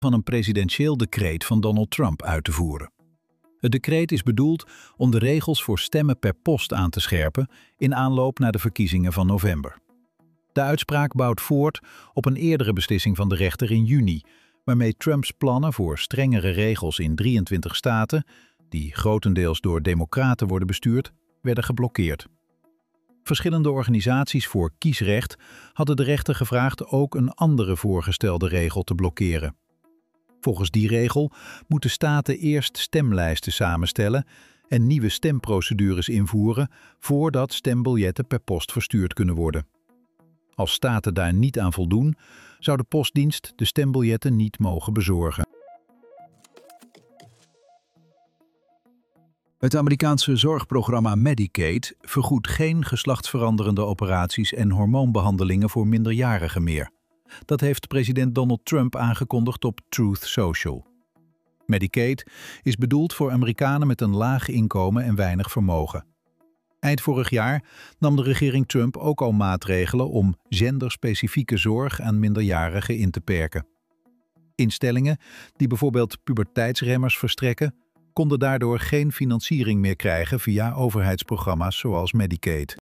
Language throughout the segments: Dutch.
van een presidentieel decreet van Donald Trump uit te voeren. Het decreet is bedoeld om de regels voor stemmen per post aan te scherpen in aanloop naar de verkiezingen van november. De uitspraak bouwt voort op een eerdere beslissing van de rechter in juni, waarmee Trumps plannen voor strengere regels in 23 staten, die grotendeels door democraten worden bestuurd, werden geblokkeerd. Verschillende organisaties voor kiesrecht hadden de rechter gevraagd ook een andere voorgestelde regel te blokkeren. Volgens die regel moeten staten eerst stemlijsten samenstellen en nieuwe stemprocedures invoeren voordat stembiljetten per post verstuurd kunnen worden. Als staten daar niet aan voldoen, zou de postdienst de stembiljetten niet mogen bezorgen. Het Amerikaanse zorgprogramma Medicaid vergoedt geen geslachtsveranderende operaties en hormoonbehandelingen voor minderjarigen meer. Dat heeft president Donald Trump aangekondigd op Truth Social. Medicaid is bedoeld voor Amerikanen met een laag inkomen en weinig vermogen. Eind vorig jaar nam de regering Trump ook al maatregelen om genderspecifieke zorg aan minderjarigen in te perken. Instellingen die bijvoorbeeld puberteitsremmers verstrekken, konden daardoor geen financiering meer krijgen via overheidsprogramma's zoals Medicaid.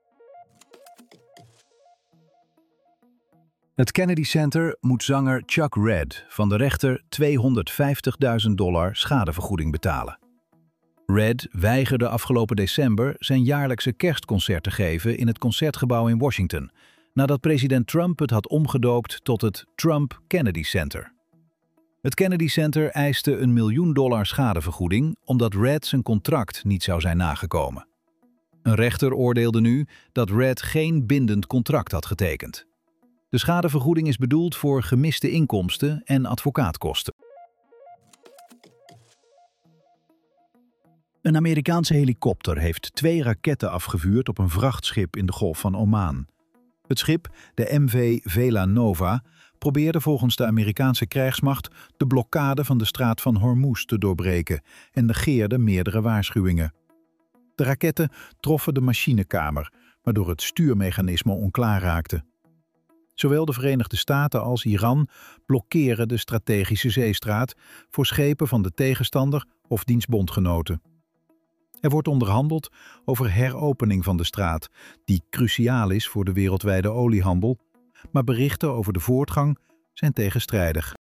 Het Kennedy Center moet zanger Chuck Redd van de rechter $250.000 schadevergoeding betalen. Redd weigerde afgelopen december zijn jaarlijkse kerstconcert te geven in het Concertgebouw in Washington, nadat president Trump het had omgedoopt tot het Trump Kennedy Center. Het Kennedy Center eiste $1 miljoen schadevergoeding omdat Redd zijn contract niet zou zijn nagekomen. Een rechter oordeelde nu dat Redd geen bindend contract had getekend. De schadevergoeding is bedoeld voor gemiste inkomsten en advocaatkosten. Een Amerikaanse helikopter heeft 2 raketten afgevuurd op een vrachtschip in de Golf van Oman. Het schip, de MV Vela Nova, probeerde volgens de Amerikaanse krijgsmacht de blokkade van de straat van Hormuz te doorbreken en negeerde meerdere waarschuwingen. De raketten troffen de machinekamer, waardoor het stuurmechanisme onklaar raakte. Zowel de Verenigde Staten als Iran blokkeren de strategische zeestraat voor schepen van de tegenstander of diens bondgenoten. Er wordt onderhandeld over heropening van de straat, die cruciaal is voor de wereldwijde oliehandel, maar berichten over de voortgang zijn tegenstrijdig.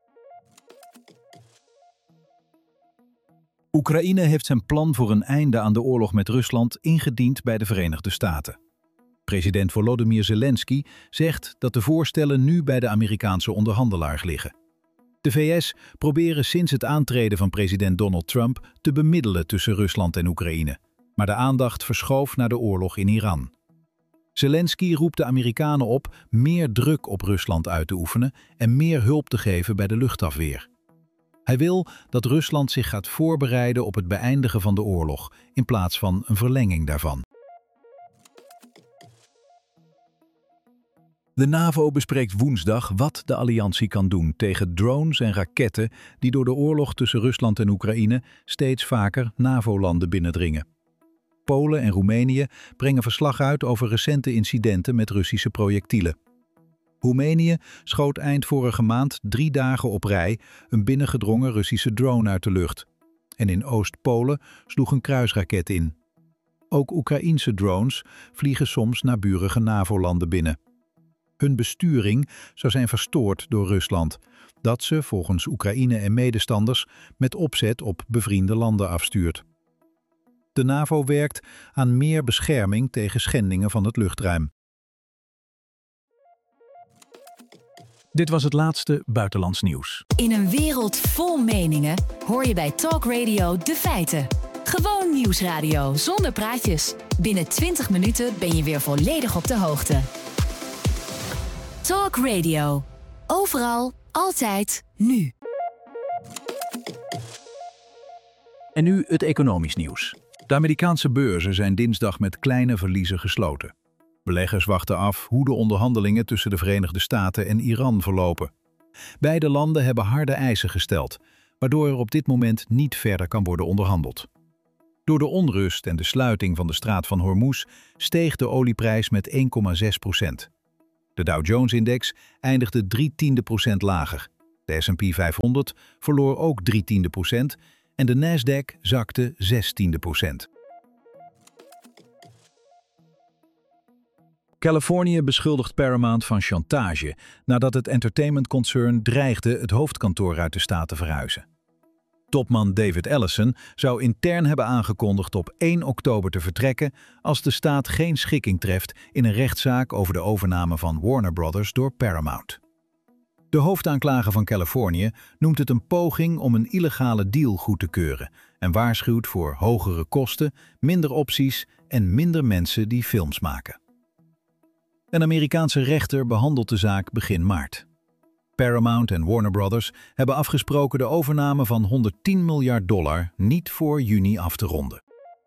Oekraïne heeft zijn plan voor een einde aan de oorlog met Rusland ingediend bij de Verenigde Staten. President Volodymyr Zelensky zegt dat de voorstellen nu bij de Amerikaanse onderhandelaars liggen. De VS proberen sinds het aantreden van president Donald Trump te bemiddelen tussen Rusland en Oekraïne, maar de aandacht verschoof naar de oorlog in Iran. Zelensky roept de Amerikanen op meer druk op Rusland uit te oefenen en meer hulp te geven bij de luchtafweer. Hij wil dat Rusland zich gaat voorbereiden op het beëindigen van de oorlog in plaats van een verlenging daarvan. De NAVO bespreekt woensdag wat de alliantie kan doen tegen drones en raketten die door de oorlog tussen Rusland en Oekraïne steeds vaker NAVO-landen binnendringen. Polen en Roemenië brengen verslag uit over recente incidenten met Russische projectielen. Roemenië schoot eind vorige maand 3 dagen op rij een binnengedrongen Russische drone uit de lucht. En in Oost-Polen sloeg een kruisraket in. Ook Oekraïense drones vliegen soms naburige NAVO-landen binnen. Hun besturing zou zijn verstoord door Rusland, dat ze volgens Oekraïne en medestanders met opzet op bevriende landen afstuurt. De NAVO werkt aan meer bescherming tegen schendingen van het luchtruim. Dit was het laatste buitenlands nieuws. In een wereld vol meningen hoor je bij Talk Radio de feiten. Gewoon nieuwsradio zonder praatjes. Binnen 20 minuten ben je weer volledig op de hoogte. Talk Radio. Overal, altijd, nu. En nu het economisch nieuws. De Amerikaanse beurzen zijn dinsdag met kleine verliezen gesloten. Beleggers wachten af hoe de onderhandelingen tussen de Verenigde Staten en Iran verlopen. Beide landen hebben harde eisen gesteld, waardoor er op dit moment niet verder kan worden onderhandeld. Door de onrust en de sluiting van de straat van Hormuz steeg de olieprijs met 1,6%. De Dow Jones-index eindigde 0,3% lager. De S&P 500 verloor ook 0,3% en de Nasdaq zakte 0,16%. Californië beschuldigt Paramount van chantage nadat het entertainmentconcern dreigde het hoofdkantoor uit de staat te verhuizen. Topman David Ellison zou intern hebben aangekondigd op 1 oktober te vertrekken als de staat geen schikking treft in een rechtszaak over de overname van Warner Brothers door Paramount. De hoofdaanklager van Californië noemt het een poging om een illegale deal goed te keuren en waarschuwt voor hogere kosten, minder opties en minder mensen die films maken. Een Amerikaanse rechter behandelt de zaak begin maart. Paramount en Warner Brothers hebben afgesproken de overname van $110 miljard niet voor juni af te ronden.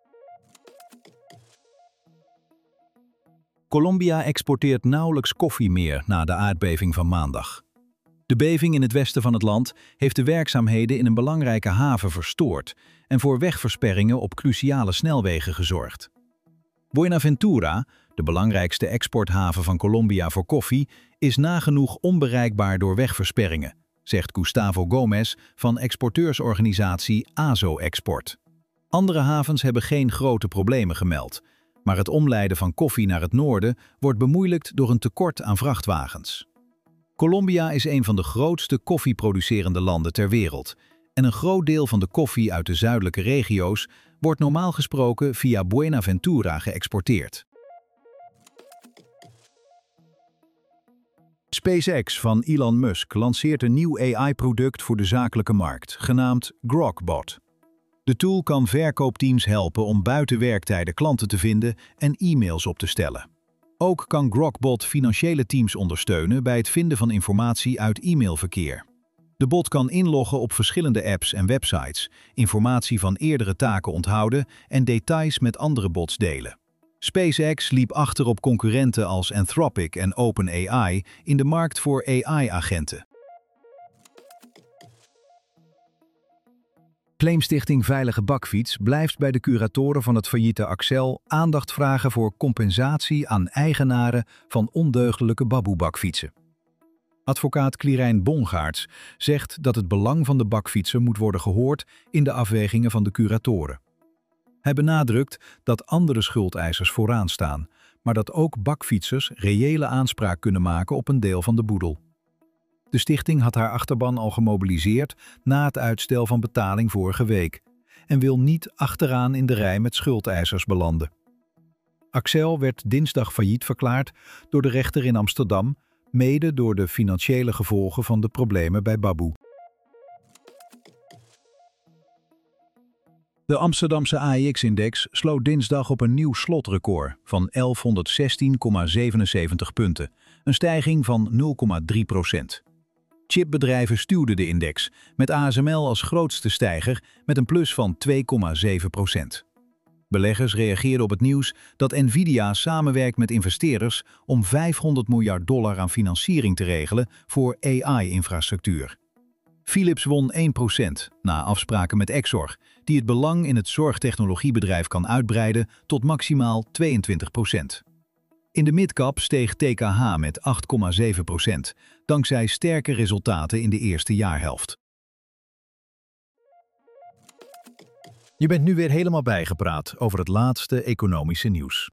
Colombia exporteert nauwelijks koffie meer na de aardbeving van maandag. De beving in het westen van het land heeft de werkzaamheden in een belangrijke haven verstoord en voor wegversperringen op cruciale snelwegen gezorgd. Buenaventura, de belangrijkste exporthaven van Colombia voor koffie, is nagenoeg onbereikbaar door wegversperringen, zegt Gustavo Gomez van exporteursorganisatie AZO Export. Andere havens hebben geen grote problemen gemeld, maar het omleiden van koffie naar het noorden wordt bemoeilijkt door een tekort aan vrachtwagens. Colombia is een van de grootste koffieproducerende landen ter wereld en een groot deel van de koffie uit de zuidelijke regio's wordt normaal gesproken via Buenaventura geëxporteerd. SpaceX van Elon Musk lanceert een nieuw AI-product voor de zakelijke markt, genaamd Grokbot. De tool kan verkoopteams helpen om buiten werktijden klanten te vinden en e-mails op te stellen. Ook kan Grokbot financiële teams ondersteunen bij het vinden van informatie uit e-mailverkeer. De bot kan inloggen op verschillende apps en websites, informatie van eerdere taken onthouden en details met andere bots delen. SpaceX liep achter op concurrenten als Anthropic en OpenAI in de markt voor AI-agenten. Claimstichting Veilige Bakfiets blijft bij de curatoren van het failliete Accel aandacht vragen voor compensatie aan eigenaren van ondeugdelijke baboe-bakfietsen. Advocaat Quirijn Bongaerts zegt dat het belang van de bakfietser moet worden gehoord in de afwegingen van de curatoren. Hij benadrukt dat andere schuldeisers vooraan staan, maar dat ook bakfietsers reële aanspraak kunnen maken op een deel van de boedel. De stichting had haar achterban al gemobiliseerd na het uitstel van betaling vorige week en wil niet achteraan in de rij met schuldeisers belanden. Accel werd dinsdag failliet verklaard door de rechter in Amsterdam, mede door de financiële gevolgen van de problemen bij Baboe. De Amsterdamse AEX-index sloot dinsdag op een nieuw slotrecord van 1116,77 punten, een stijging van 0,3%. Chipbedrijven stuwden de index, met ASML als grootste stijger met een plus van 2,7%. Beleggers reageerden op het nieuws dat Nvidia samenwerkt met investeerders om $500 miljard aan financiering te regelen voor AI-infrastructuur. Philips won 1% na afspraken met Exor, die het belang in het zorgtechnologiebedrijf kan uitbreiden tot maximaal 22%. In de midcap steeg TKH met 8,7%, dankzij sterke resultaten in de eerste jaarhelft. Je bent nu weer helemaal bijgepraat over het laatste economische nieuws.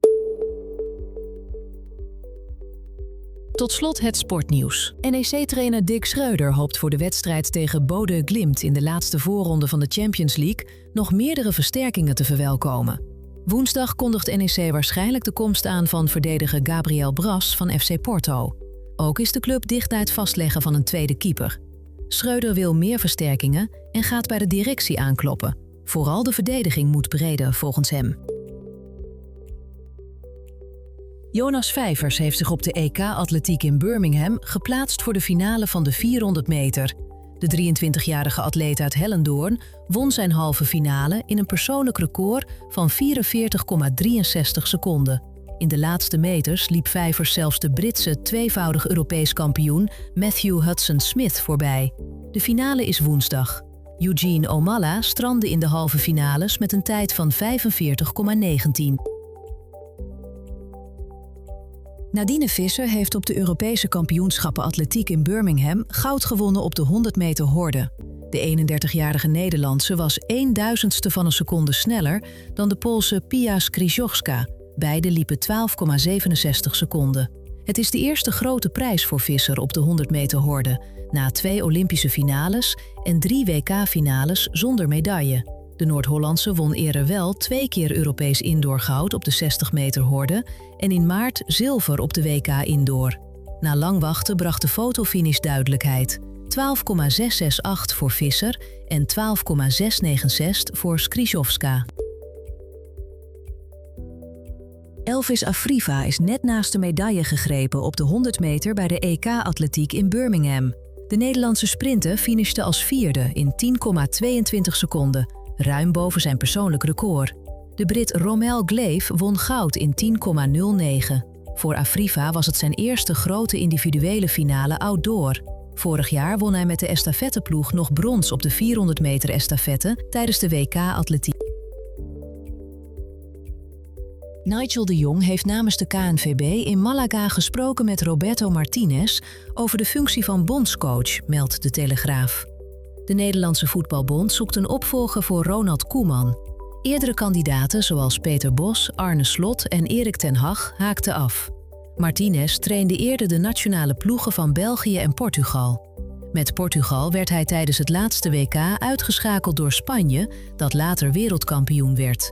Tot slot het sportnieuws. NEC-trainer Dick Schreuder hoopt voor de wedstrijd tegen Bodø Glimt in de laatste voorronde van de Champions League nog meerdere versterkingen te verwelkomen. Woensdag kondigt NEC waarschijnlijk de komst aan van verdediger Gabriel Bras van FC Porto. Ook is de club dicht bij het vastleggen van een tweede keeper. Schreuder wil meer versterkingen en gaat bij de directie aankloppen. Vooral de verdediging moet breder volgens hem. Jonas Vijvers heeft zich op de EK-atletiek in Birmingham geplaatst voor de finale van de 400 meter. De 23-jarige atleet uit Hellendoorn won zijn halve finale in een persoonlijk record van 44,63 seconden. In de laatste meters liep Vijvers zelfs de Britse tweevoudig Europees kampioen Matthew Hudson-Smith voorbij. De finale is woensdag. Eugene Omalla strandde in de halve finales met een tijd van 45,19. Nadine Visser heeft op de Europese kampioenschappen atletiek in Birmingham goud gewonnen op de 100 meter horde. De 31-jarige Nederlandse was 1/1000ste van een seconde sneller dan de Poolse Pia Skrzyjowska. Beide liepen 12,67 seconden. Het is de eerste grote prijs voor Visser op de 100 meter horde, na 2 Olympische finales en 3 WK-finales zonder medaille. De Noord-Hollandse won eerder wel 2 keer Europees indoor goud op de 60 meter horde en in maart zilver op de WK indoor. Na lang wachten bracht de fotofinish duidelijkheid. 12,668 voor Visser en 12,696 voor Skrzyjowska. Elvis Afriva is net naast de medaille gegrepen op de 100 meter bij de EK-atletiek in Birmingham. De Nederlandse sprinter finishte als 4e in 10,22 seconden, ruim boven zijn persoonlijk record. De Brit Romel Glave won goud in 10,09. Voor Afriva was het zijn eerste grote individuele finale outdoor. Vorig jaar won hij met de estafetteploeg nog brons op de 400 meter estafette tijdens de WK-atletiek. Nigel de Jong heeft namens de KNVB in Malaga gesproken met Roberto Martinez over de functie van bondscoach, meldt de Telegraaf. De Nederlandse Voetbalbond zoekt een opvolger voor Ronald Koeman. Eerdere kandidaten zoals Peter Bos, Arne Slot en Erik ten Hag haakten af. Martinez trainde eerder de nationale ploegen van België en Portugal. Met Portugal werd hij tijdens het laatste WK uitgeschakeld door Spanje, dat later wereldkampioen werd.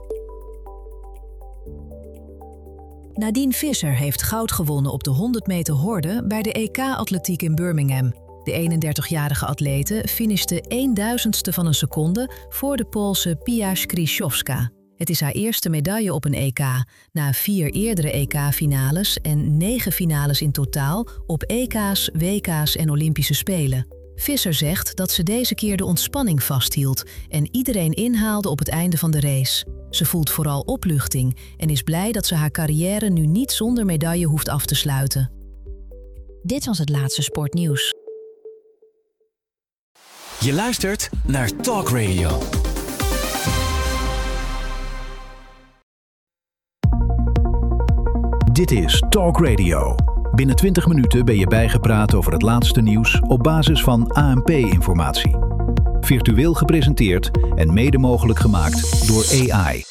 Nadine Visser heeft goud gewonnen op de 100 meter horde bij de EK-atletiek in Birmingham. De 31-jarige atlete finishte 1/1000ste van een seconde voor de Poolse Pia Skrzyjowska. Het is haar eerste medaille op een EK, na 4 eerdere EK-finales en 9 finales in totaal op EK's, WK's en Olympische Spelen. Visser zegt dat ze deze keer de ontspanning vasthield en iedereen inhaalde op het einde van de race. Ze voelt vooral opluchting en is blij dat ze haar carrière nu niet zonder medaille hoeft af te sluiten. Dit was het laatste sportnieuws. Je luistert naar Talk Radio. Dit is Talk Radio. Binnen 20 minuten ben je bijgepraat over het laatste nieuws op basis van ANP-informatie. Virtueel gepresenteerd en mede mogelijk gemaakt door AI.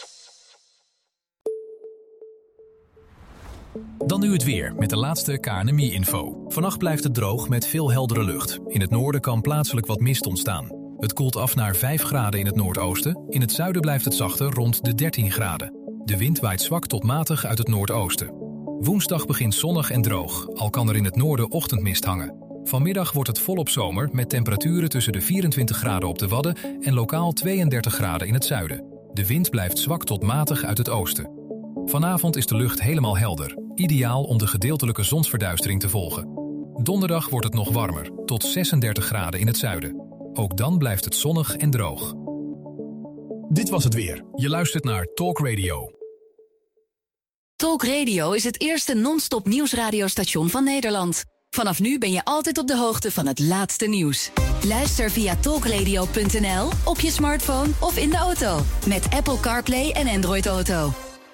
Dan nu het weer met de laatste KNMI-info. Vannacht blijft het droog met veel heldere lucht. In het noorden kan plaatselijk wat mist ontstaan. Het koelt af naar 5 graden in het noordoosten. In het zuiden blijft het zachter rond de 13 graden. De wind waait zwak tot matig uit het noordoosten. Woensdag begint zonnig en droog, al kan er in het noorden ochtendmist hangen. Vanmiddag wordt het volop zomer met temperaturen tussen de 24 graden op de Wadden en lokaal 32 graden in het zuiden. De wind blijft zwak tot matig uit het oosten. Vanavond is de lucht helemaal helder, ideaal om de gedeeltelijke zonsverduistering te volgen. Donderdag wordt het nog warmer, tot 36 graden in het zuiden. Ook dan blijft het zonnig en droog. Dit was het weer. Je luistert naar Talk Radio. Talk Radio is het eerste non-stop nieuwsradiostation van Nederland. Vanaf nu ben je altijd op de hoogte van het laatste nieuws. Luister via talkradio.nl, op je smartphone of in de auto. Met Apple CarPlay en Android Auto.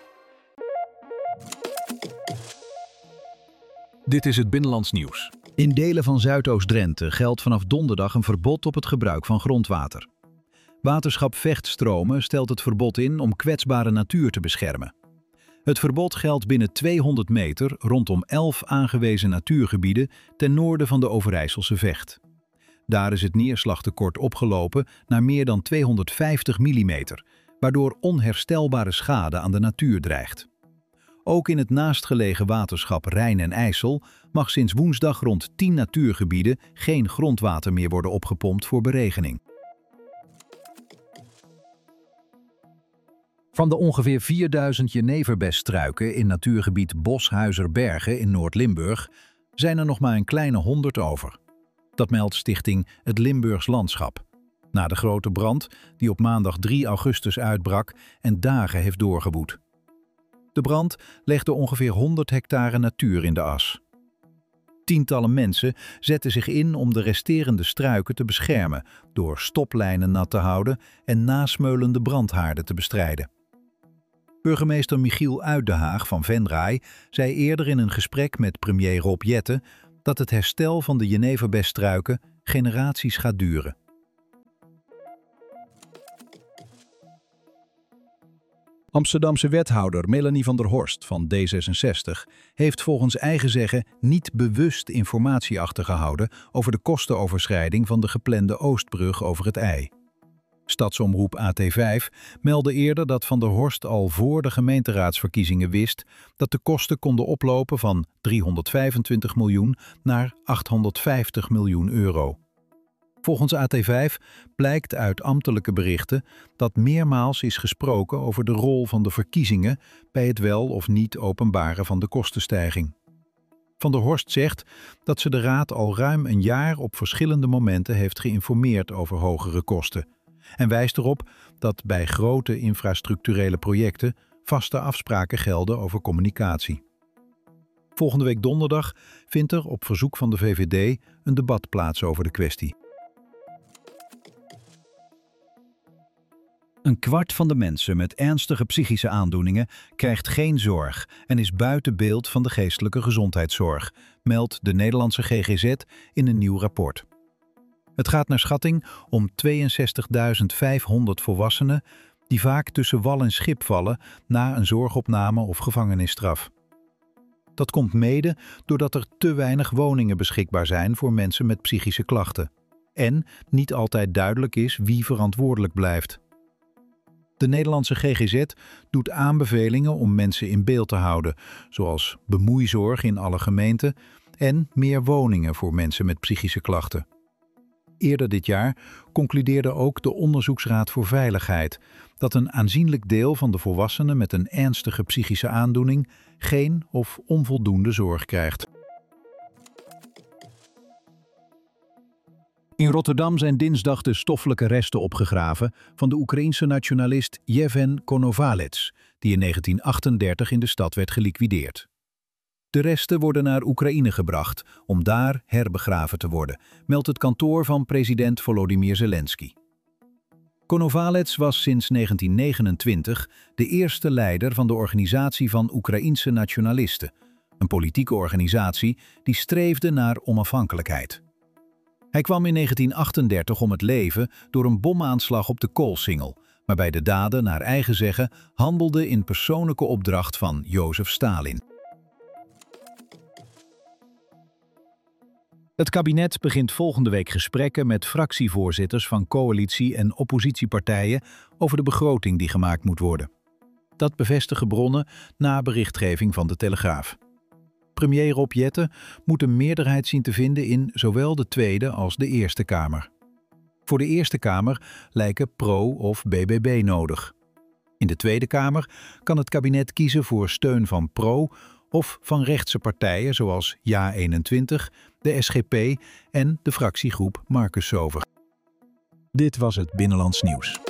Dit is het Binnenlands Nieuws. In delen van Zuidoost-Drenthe geldt vanaf donderdag een verbod op het gebruik van grondwater. Waterschap Vechtstromen stelt het verbod in om kwetsbare natuur te beschermen. Het verbod geldt binnen 200 meter rondom 11 aangewezen natuurgebieden ten noorden van de Overijsselse Vecht. Daar is het neerslagtekort opgelopen naar meer dan 250 mm, waardoor onherstelbare schade aan de natuur dreigt. Ook in het naastgelegen waterschap Rijn en IJssel mag sinds woensdag rond 10 natuurgebieden geen grondwater meer worden opgepompt voor beregening. Van de ongeveer 4000 jeneverbesstruiken in natuurgebied Boshuizerbergen in Noord-Limburg zijn er nog maar een kleine 100 over. Dat meldt stichting Het Limburgs Landschap. Na de grote brand die op maandag 3 augustus uitbrak en dagen heeft doorgewoed. De brand legde ongeveer 100 hectare natuur in de as. Tientallen mensen zetten zich in om de resterende struiken te beschermen door stoplijnen nat te houden en nasmeulende brandhaarden te bestrijden. Burgemeester Michiel Uijtdehaag van Venray zei eerder in een gesprek met premier Rob Jetten dat het herstel van de jeneverbesstruiken generaties gaat duren. Amsterdamse wethouder Melanie van der Horst van D66 heeft volgens eigen zeggen niet bewust informatie achtergehouden over de kostenoverschrijding van de geplande Oostbrug over het IJ. Stadsomroep AT5 meldde eerder dat Van der Horst al voor de gemeenteraadsverkiezingen wist dat de kosten konden oplopen van 325 miljoen naar 850 miljoen euro. Volgens AT5 blijkt uit ambtelijke berichten dat meermaals is gesproken over de rol van de verkiezingen bij het wel of niet openbaren van de kostenstijging. Van der Horst zegt dat ze de Raad al ruim een jaar op verschillende momenten heeft geïnformeerd over hogere kosten en wijst erop dat bij grote infrastructurele projecten vaste afspraken gelden over communicatie. Volgende week donderdag vindt er op verzoek van de VVD een debat plaats over de kwestie. Een kwart van de mensen met ernstige psychische aandoeningen krijgt geen zorg en is buiten beeld van de geestelijke gezondheidszorg, meldt de Nederlandse GGZ in een nieuw rapport. Het gaat naar schatting om 62.500 volwassenen die vaak tussen wal en schip vallen na een zorgopname of gevangenisstraf. Dat komt mede doordat er te weinig woningen beschikbaar zijn voor mensen met psychische klachten en niet altijd duidelijk is wie verantwoordelijk blijft. De Nederlandse GGZ doet aanbevelingen om mensen in beeld te houden, zoals bemoeizorg in alle gemeenten en meer woningen voor mensen met psychische klachten. Eerder dit jaar concludeerde ook de Onderzoeksraad voor Veiligheid dat een aanzienlijk deel van de volwassenen met een ernstige psychische aandoening geen of onvoldoende zorg krijgt. In Rotterdam zijn dinsdag de stoffelijke resten opgegraven van de Oekraïense nationalist Yevhen Konovalets, die in 1938 in de stad werd geliquideerd. De resten worden naar Oekraïne gebracht om daar herbegraven te worden, meldt het kantoor van president Volodymyr Zelensky. Konovalets was sinds 1929 de eerste leider van de Organisatie van Oekraïense Nationalisten, een politieke organisatie die streefde naar onafhankelijkheid. Hij kwam in 1938 om het leven door een bomaanslag op de Koolsingel, waarbij de daden naar eigen zeggen handelde in persoonlijke opdracht van Jozef Stalin. Het kabinet begint volgende week gesprekken met fractievoorzitters van coalitie- en oppositiepartijen over de begroting die gemaakt moet worden. Dat bevestigen bronnen na berichtgeving van de Telegraaf. Premier Rob Jetten moet een meerderheid zien te vinden in zowel de Tweede als de Eerste Kamer. Voor de Eerste Kamer lijken PRO of BBB nodig. In de Tweede Kamer kan het kabinet kiezen voor steun van PRO of van rechtse partijen zoals JA21, de SGP en de fractiegroep Marcus Sover. Dit was het Binnenlands Nieuws.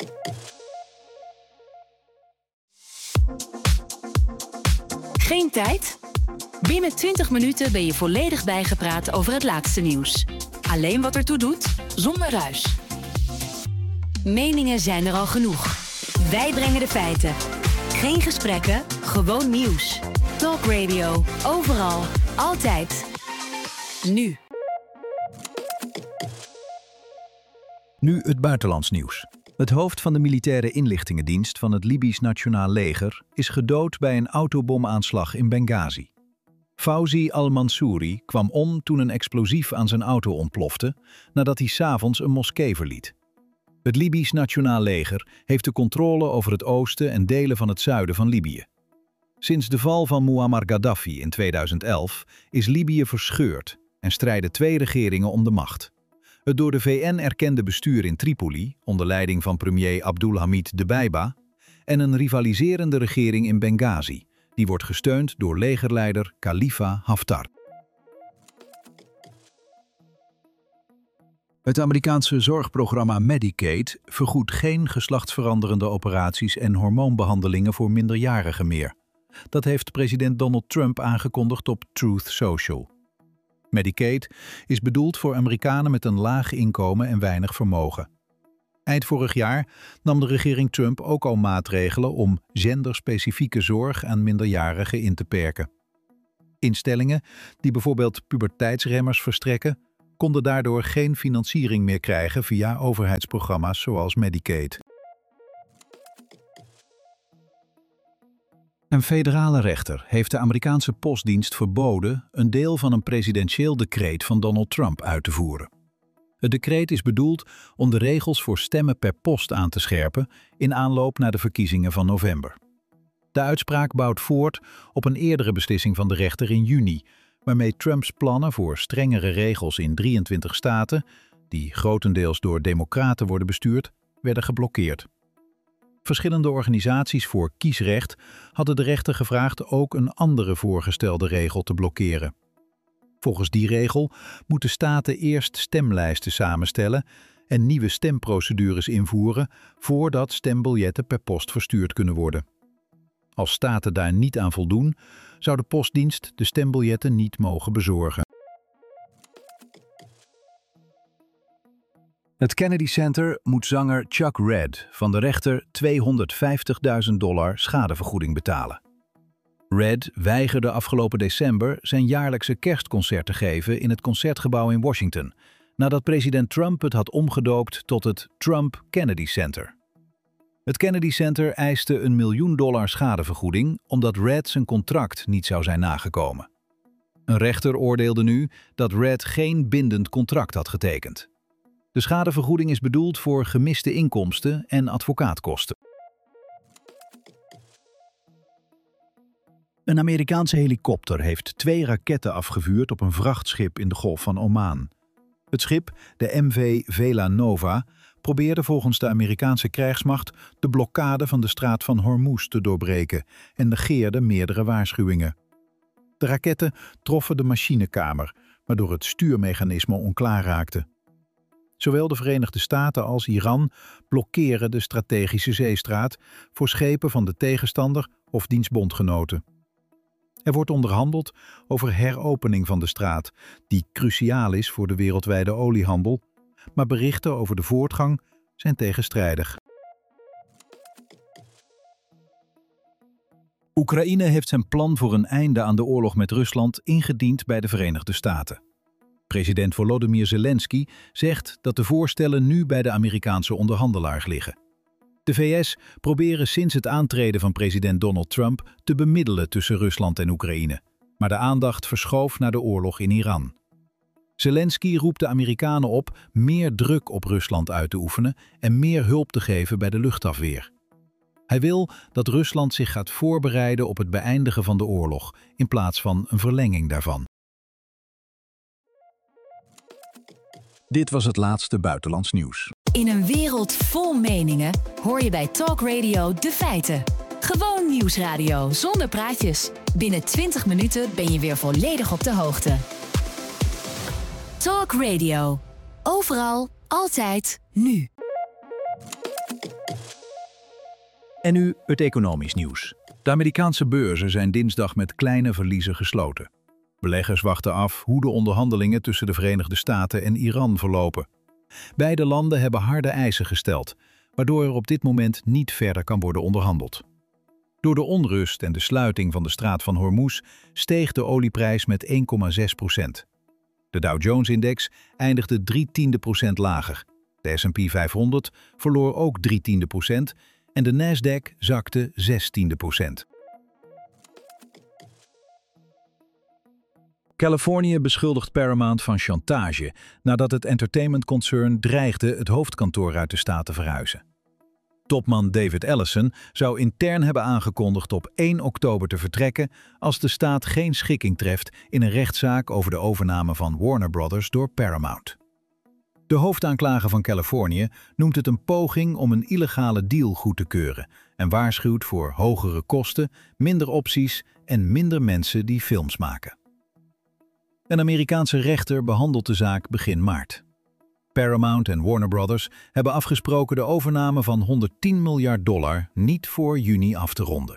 Geen tijd? Binnen 20 minuten ben je volledig bijgepraat over het laatste nieuws. Alleen wat ertoe doet, zonder ruis. Meningen zijn er al genoeg. Wij brengen de feiten. Geen gesprekken, gewoon nieuws. Talk Radio, overal, altijd. Nu. Nu het buitenlands nieuws. Het hoofd van de militaire inlichtingendienst van het Libisch Nationaal Leger is gedood bij een autobomaanslag in Benghazi. Fawzi al-Mansouri kwam om toen een explosief aan zijn auto ontplofte nadat hij 's avonds een moskee verliet. Het Libisch Nationaal Leger heeft de controle over het oosten en delen van het zuiden van Libië. Sinds de val van Muammar Gaddafi in 2011 is Libië verscheurd en strijden twee regeringen om de macht. Het door de VN erkende bestuur in Tripoli, onder leiding van premier Abdulhamid Dbeiba, en een rivaliserende regering in Benghazi, die wordt gesteund door legerleider Khalifa Haftar. Het Amerikaanse zorgprogramma Medicaid vergoedt geen geslachtsveranderende operaties en hormoonbehandelingen voor minderjarigen meer. Dat heeft president Donald Trump aangekondigd op Truth Social. Medicaid is bedoeld voor Amerikanen met een laag inkomen en weinig vermogen. Eind vorig jaar nam de regering Trump ook al maatregelen om genderspecifieke zorg aan minderjarigen in te perken. Instellingen die bijvoorbeeld puberteitsremmers verstrekken, konden daardoor geen financiering meer krijgen via overheidsprogramma's zoals Medicaid. Een federale rechter heeft de Amerikaanse postdienst verboden een deel van een presidentieel decreet van Donald Trump uit te voeren. Het decreet is bedoeld om de regels voor stemmen per post aan te scherpen in aanloop naar de verkiezingen van november. De uitspraak bouwt voort op een eerdere beslissing van de rechter in juni, waarmee Trumps plannen voor strengere regels in 23 staten, die grotendeels door democraten worden bestuurd, werden geblokkeerd. Verschillende organisaties voor kiesrecht hadden de rechter gevraagd ook een andere voorgestelde regel te blokkeren. Volgens die regel moeten staten eerst stemlijsten samenstellen en nieuwe stemprocedures invoeren voordat stembiljetten per post verstuurd kunnen worden. Als staten daar niet aan voldoen, zou de postdienst de stembiljetten niet mogen bezorgen. Het Kennedy Center moet zanger Chuck Redd van de rechter $250.000 schadevergoeding betalen. Redd weigerde afgelopen december zijn jaarlijkse kerstconcert te geven in het Concertgebouw in Washington, nadat president Trump het had omgedoopt tot het Trump Kennedy Center. Het Kennedy Center eiste $1 miljoen schadevergoeding omdat Redd zijn contract niet zou zijn nagekomen. Een rechter oordeelde nu dat Redd geen bindend contract had getekend. De schadevergoeding is bedoeld voor gemiste inkomsten en advocaatkosten. Een Amerikaanse helikopter heeft 2 raketten afgevuurd op een vrachtschip in de Golf van Oman. Het schip, de MV Vela Nova, probeerde volgens de Amerikaanse krijgsmacht de blokkade van de straat van Hormuz te doorbreken en negeerde meerdere waarschuwingen. De raketten troffen de machinekamer, waardoor het stuurmechanisme onklaar raakte. Zowel de Verenigde Staten als Iran blokkeren de strategische zeestraat voor schepen van de tegenstander of diens bondgenoten. Er wordt onderhandeld over heropening van de straat, die cruciaal is voor de wereldwijde oliehandel, maar berichten over de voortgang zijn tegenstrijdig. Oekraïne heeft zijn plan voor een einde aan de oorlog met Rusland ingediend bij de Verenigde Staten. President Volodymyr Zelensky zegt dat de voorstellen nu bij de Amerikaanse onderhandelaars liggen. De VS proberen sinds het aantreden van president Donald Trump te bemiddelen tussen Rusland en Oekraïne, maar de aandacht verschoof naar de oorlog in Iran. Zelensky roept de Amerikanen op meer druk op Rusland uit te oefenen en meer hulp te geven bij de luchtafweer. Hij wil dat Rusland zich gaat voorbereiden op het beëindigen van de oorlog in plaats van een verlenging daarvan. Dit was het laatste buitenlands nieuws. In een wereld vol meningen hoor je bij Talk Radio de feiten. Gewoon nieuwsradio zonder praatjes. Binnen 20 minuten ben je weer volledig op de hoogte. Talk Radio. Overal, altijd, nu. En nu het economisch nieuws. De Amerikaanse beurzen zijn dinsdag met kleine verliezen gesloten. Beleggers wachten af hoe de onderhandelingen tussen de Verenigde Staten en Iran verlopen. Beide landen hebben harde eisen gesteld, waardoor er op dit moment niet verder kan worden onderhandeld. Door de onrust en de sluiting van de straat van Hormuz steeg de olieprijs met 1,6%. De Dow Jones-index eindigde 0,3% lager. De S&P 500 verloor ook 0,3% en de Nasdaq zakte 0,16%. Californië beschuldigt Paramount van chantage nadat het entertainmentconcern dreigde het hoofdkantoor uit de staat te verhuizen. Topman David Ellison zou intern hebben aangekondigd op 1 oktober te vertrekken als de staat geen schikking treft in een rechtszaak over de overname van Warner Brothers door Paramount. De hoofdaanklager van Californië noemt het een poging om een illegale deal goed te keuren en waarschuwt voor hogere kosten, minder opties en minder mensen die films maken. Een Amerikaanse rechter behandelt de zaak begin maart. Paramount en Warner Brothers hebben afgesproken de overname van $110 miljard niet voor juni af te ronden.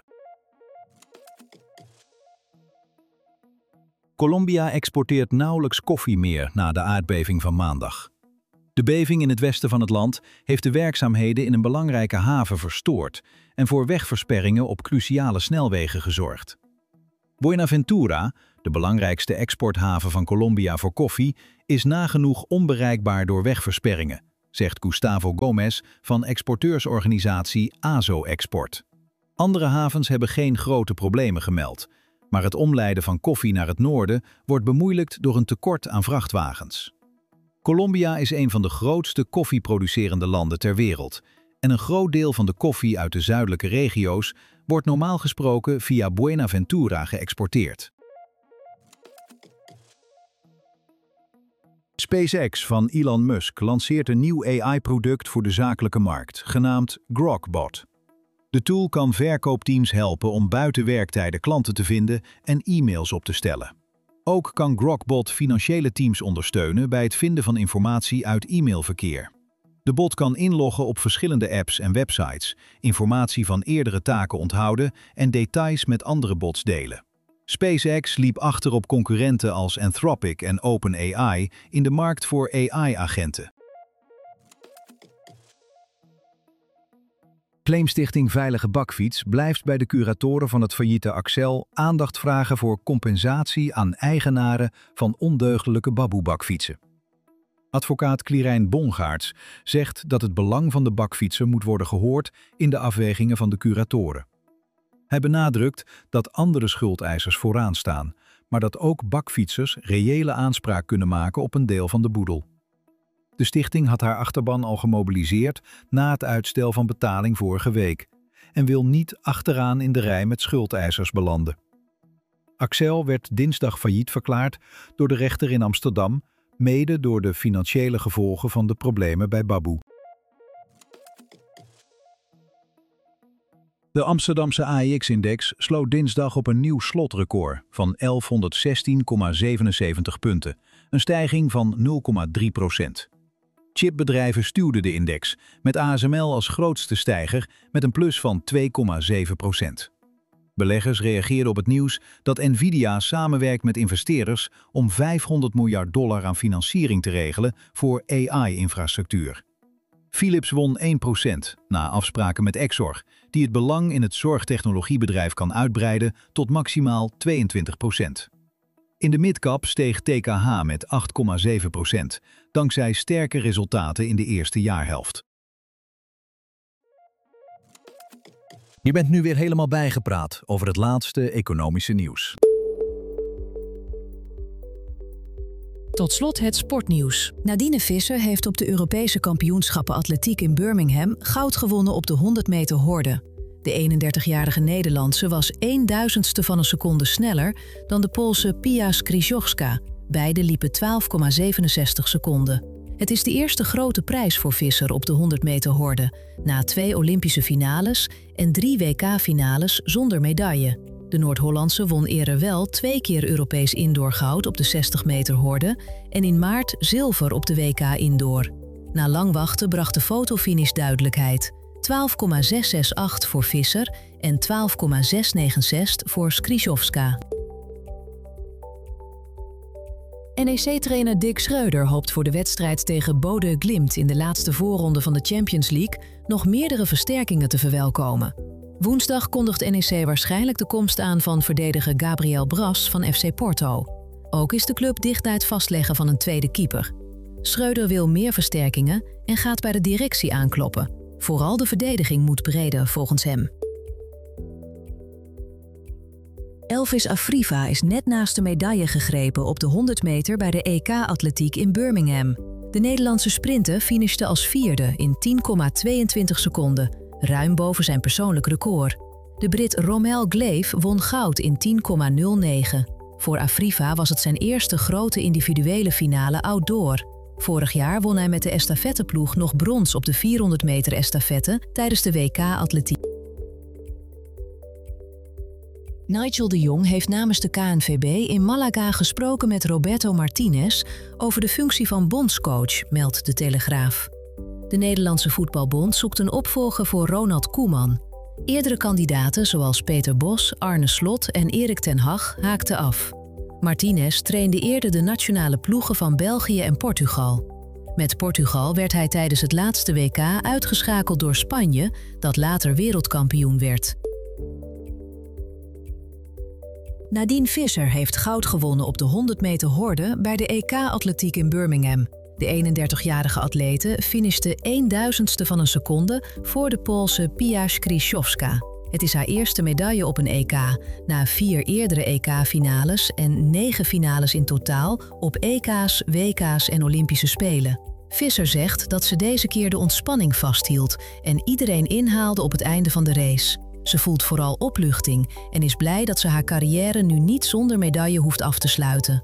Colombia exporteert nauwelijks koffie meer na de aardbeving van maandag. De beving in het westen van het land heeft de werkzaamheden in een belangrijke haven verstoord en voor wegversperringen op cruciale snelwegen gezorgd. Buenaventura, de belangrijkste exporthaven van Colombia voor koffie, is nagenoeg onbereikbaar door wegversperringen, zegt Gustavo Gomez van exporteursorganisatie ASO Export. Andere havens hebben geen grote problemen gemeld, maar het omleiden van koffie naar het noorden wordt bemoeilijkt door een tekort aan vrachtwagens. Colombia is een van de grootste koffieproducerende landen ter wereld en een groot deel van de koffie uit de zuidelijke regio's wordt normaal gesproken via Buenaventura geëxporteerd. SpaceX van Elon Musk lanceert een nieuw AI-product voor de zakelijke markt, genaamd Grokbot. De tool kan verkoopteams helpen om buiten werktijden klanten te vinden en e-mails op te stellen. Ook kan Grokbot financiële teams ondersteunen bij het vinden van informatie uit e-mailverkeer. De bot kan inloggen op verschillende apps en websites, informatie van eerdere taken onthouden en details met andere bots delen. SpaceX liep achter op concurrenten als Anthropic en OpenAI in de markt voor AI-agenten. Claimstichting Veilige Bakfiets blijft bij de curatoren van het failliete Accel aandacht vragen voor compensatie aan eigenaren van ondeugdelijke baboe-bakfietsen. Advocaat Quirijn Bongaerts zegt dat het belang van de bakfietser moet worden gehoord in de afwegingen van de curatoren. Hij benadrukt dat andere schuldeisers vooraan staan, maar dat ook bakfietsers reële aanspraak kunnen maken op een deel van de boedel. De stichting had haar achterban al gemobiliseerd na het uitstel van betaling vorige week en wil niet achteraan in de rij met schuldeisers belanden. Accel werd dinsdag failliet verklaard door de rechter in Amsterdam, mede door de financiële gevolgen van de problemen bij Baboe. De Amsterdamse AEX-index sloot dinsdag op een nieuw slotrecord van 1116,77 punten, een stijging van 0,3%. Chipbedrijven stuwden de index, met ASML als grootste stijger met een plus van 2,7%. Beleggers reageerden op het nieuws dat Nvidia samenwerkt met investeerders om $500 miljard aan financiering te regelen voor AI-infrastructuur. Philips won 1% na afspraken met Exor, die het belang in het zorgtechnologiebedrijf kan uitbreiden tot maximaal 22%. In de midcap steeg TKH met 8,7%, dankzij sterke resultaten in de eerste jaarhelft. Je bent nu weer helemaal bijgepraat over het laatste economische nieuws. Tot slot het sportnieuws. Nadine Visser heeft op de Europese kampioenschappen atletiek in Birmingham goud gewonnen op de 100 meter horde. De 31-jarige Nederlandse was 1/1000ste van een seconde sneller dan de Poolse Pia Skrzyjowska. Beide liepen 12,67 seconden. Het is de eerste grote prijs voor Visser op de 100 meter horde, na 2 Olympische finales en 3 WK-finales zonder medaille. De Noord-Hollandse won eerder wel 2 keer Europees indoor goud op de 60 meter horde en in maart zilver op de WK indoor. Na lang wachten bracht de fotofinish duidelijkheid. 12,668 voor Visser en 12,696 voor Skrzyjowska. NEC-trainer Dick Schreuder hoopt voor de wedstrijd tegen Bode Glimt in de laatste voorronde van de Champions League nog meerdere versterkingen te verwelkomen. Woensdag kondigt NEC waarschijnlijk de komst aan van verdediger Gabriel Bras van FC Porto. Ook is de club dicht bij het vastleggen van een tweede keeper. Schreuder wil meer versterkingen en gaat bij de directie aankloppen. Vooral de verdediging moet breder volgens hem. Elvis Afriva is net naast de medaille gegrepen op de 100 meter bij de EK-atletiek in Birmingham. De Nederlandse sprinter finishte als 4e in 10,22 seconden, ruim boven zijn persoonlijk record. De Brit Romel Glaive won goud in 10,09. Voor Afriva was het zijn eerste grote individuele finale outdoor. Vorig jaar won hij met de estafetteploeg nog brons op de 400 meter estafette tijdens de WK-atletiek. Nigel de Jong heeft namens de KNVB in Malaga gesproken met Roberto Martinez over de functie van bondscoach, meldt de Telegraaf. De Nederlandse Voetbalbond zoekt een opvolger voor Ronald Koeman. Eerdere kandidaten zoals Peter Bos, Arne Slot en Erik ten Hag haakten af. Martinez trainde eerder de nationale ploegen van België en Portugal. Met Portugal werd hij tijdens het laatste WK uitgeschakeld door Spanje, dat later wereldkampioen werd. Nadine Visser heeft goud gewonnen op de 100 meter horde bij de EK-atletiek in Birmingham. De 31-jarige atlete finishte 1/1000ste van een seconde voor de Poolse Pia Skrzydłowska. Het is haar eerste medaille op een EK, na 4 eerdere EK-finales en 9 finales in totaal op EK's, WK's en Olympische Spelen. Visser zegt dat ze deze keer de ontspanning vasthield en iedereen inhaalde op het einde van de race. Ze voelt vooral opluchting en is blij dat ze haar carrière nu niet zonder medaille hoeft af te sluiten.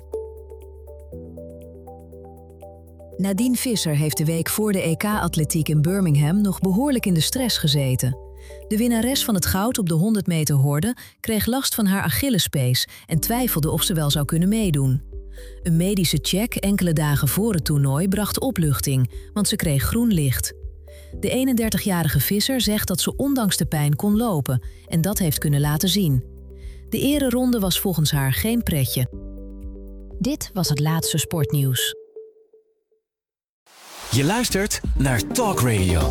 Nadine Visser heeft de week voor de EK-atletiek in Birmingham nog behoorlijk in de stress gezeten. De winnares van het goud op de 100 meter horde kreeg last van haar Achillespees en twijfelde of ze wel zou kunnen meedoen. Een medische check enkele dagen voor het toernooi bracht opluchting, want ze kreeg groen licht. De 31-jarige Visser zegt dat ze ondanks de pijn kon lopen en dat heeft kunnen laten zien. De ereronde was volgens haar geen pretje. Dit was het laatste sportnieuws. Je luistert naar Talk Radio.